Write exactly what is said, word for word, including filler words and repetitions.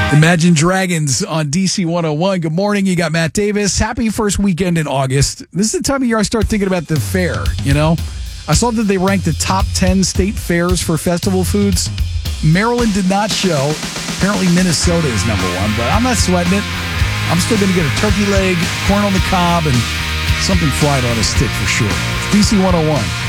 Imagine Dragons on D C one oh one. Good morning. You got Matt Davis. Happy first weekend in August. This is the time of year I start thinking about the fair, you know? I saw that they ranked the top ten state fairs for festival foods. Maryland did not show. Apparently Minnesota is number one, but I'm not sweating it. I'm still going to get a turkey leg, corn on the cob, and something fried on a stick for sure. It's D C one oh one.